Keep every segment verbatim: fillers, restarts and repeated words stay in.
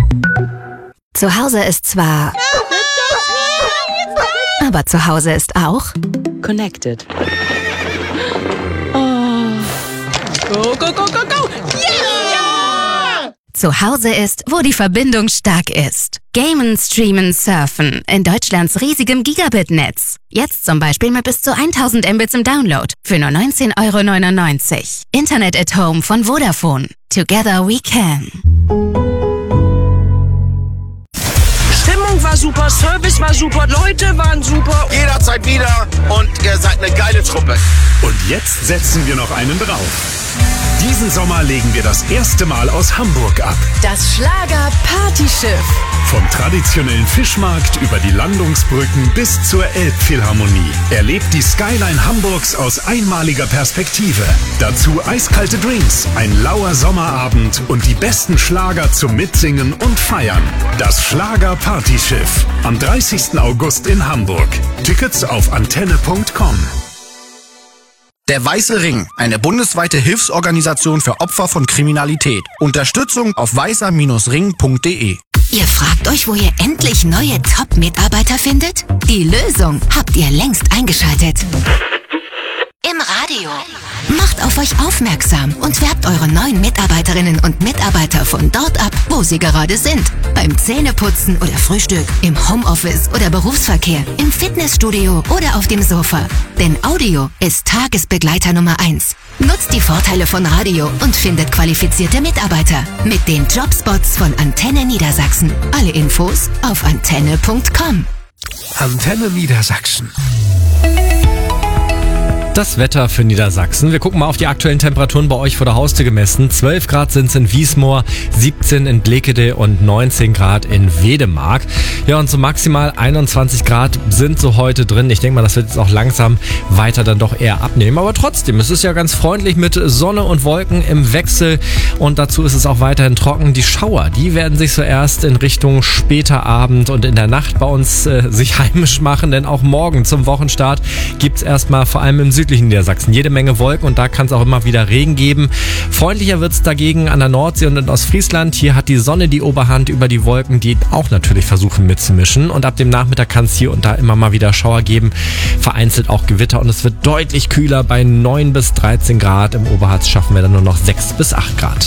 Zu Hause ist zwar... Aber zu Hause ist auch... Connected. Oh. Go, go, go, go, go! Yeah! Zu Hause ist, wo die Verbindung stark ist. Gamen, streamen, surfen. In Deutschlands riesigem Gigabit-Netz. Jetzt zum Beispiel mit bis zu tausend Mbits im Download. Für nur neunzehn Euro neunundneunzig. Internet at Home von Vodafone. Together we can. Stimmung war super, Service war super, Leute waren super. Jederzeit wieder und ihr seid eine geile Truppe. Und jetzt setzen wir noch einen drauf. Diesen Sommer legen wir das erste Mal aus Hamburg ab. Das Schlager-Partyschiff. Vom traditionellen Fischmarkt über die Landungsbrücken bis zur Elbphilharmonie. Erlebt die Skyline Hamburgs aus einmaliger Perspektive. Dazu eiskalte Drinks, ein lauer Sommerabend und die besten Schlager zum Mitsingen und Feiern. Das Schlager-Partyschiff. Am dreißigsten August in Hamburg. Tickets auf antenne punkt com. Der Weiße Ring, eine bundesweite Hilfsorganisation für Opfer von Kriminalität. Unterstützung auf weißer Ring punkt de. Ihr fragt euch, wo ihr endlich neue Top-Mitarbeiter findet? Die Lösung habt ihr längst eingeschaltet. Im Radio. Macht auf euch aufmerksam und werbt eure neuen Mitarbeiterinnen und Mitarbeiter von dort ab, wo sie gerade sind. Beim Zähneputzen oder Frühstück, im Homeoffice oder Berufsverkehr, im Fitnessstudio oder auf dem Sofa. Denn Audio ist Tagesbegleiter Nummer eins. Nutzt die Vorteile von Radio und findet qualifizierte Mitarbeiter mit den Jobspots von Antenne Niedersachsen. Alle Infos auf antenne punkt com. Antenne Niedersachsen. Das Wetter für Niedersachsen. Wir gucken mal auf die aktuellen Temperaturen bei euch vor der Haustür gemessen. zwölf Grad sind es in Wiesmoor, siebzehn in Blekede und neunzehn Grad in Wedemark. Ja, und so maximal einundzwanzig Grad sind so heute drin. Ich denke mal, das wird jetzt auch langsam weiter dann doch eher abnehmen. Aber trotzdem, es ist ja ganz freundlich mit Sonne und Wolken im Wechsel. Und dazu ist es auch weiterhin trocken. Die Schauer, die werden sich so erst in Richtung später Abend und in der Nacht bei uns äh, sich heimisch machen. Denn auch morgen zum Wochenstart gibt es erstmal vor allem im südlichen Niedersachsen jede Menge Wolken und da kann es auch immer wieder Regen geben. Freundlicher wird es dagegen an der Nordsee und in Ostfriesland. Hier hat die Sonne die Oberhand über die Wolken, die auch natürlich versuchen mitzumischen. Und ab dem Nachmittag kann es hier und da immer mal wieder Schauer geben. Vereinzelt auch Gewitter und es wird deutlich kühler. Bei neun bis dreizehn Grad. Im Oberharz schaffen wir dann nur noch sechs bis acht Grad.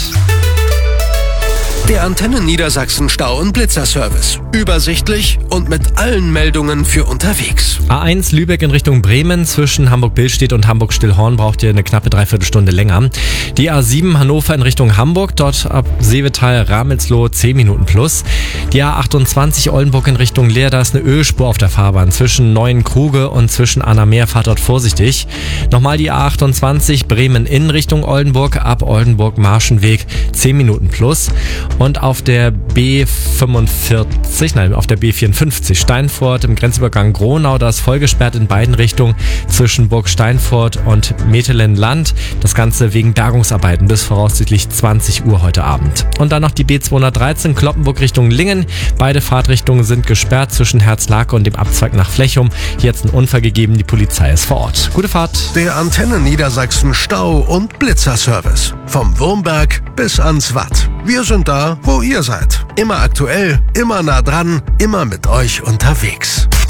Der Antenne Niedersachsen Stau- und Blitzerservice. Übersichtlich und mit allen Meldungen für unterwegs. A eins Lübeck in Richtung Bremen zwischen Hamburg-Billstedt und Hamburg-Stillhorn braucht ihr eine knappe Dreiviertelstunde länger. Die A sieben Hannover in Richtung Hamburg, dort ab Seevetal-Ramelsloh zehn Minuten plus. Die A achtundzwanzig Oldenburg in Richtung Leer, da ist eine Ölspur auf der Fahrbahn zwischen Neuenkruge und zwischen Annameer, fahrt dort vorsichtig. Nochmal die A achtundzwanzig Bremen in Richtung Oldenburg, ab Oldenburg-Marschenweg zehn Minuten plus. Und auf der B fünfundvierzig, nein, auf der B vierundfünfzig Steinfurt im Grenzübergang Gronau, da ist voll gesperrt in beiden Richtungen zwischen Burg Steinfurt und Metelen-Land. Das Ganze wegen Bergungsarbeiten bis voraussichtlich zwanzig Uhr heute Abend. Und dann noch die B zweihundertdreizehn Kloppenburg Richtung Lingen. Beide Fahrtrichtungen sind gesperrt zwischen Herzlake und dem Abzweig nach Flechum. Hier hat es einen Unfall gegeben, die Polizei ist vor Ort. Gute Fahrt. Der Antenne Niedersachsen Stau- und Blitzerservice. Vom Wurmberg bis ans Watt. Wir sind da, wo ihr seid. Immer aktuell, immer nah dran, immer mit euch unterwegs.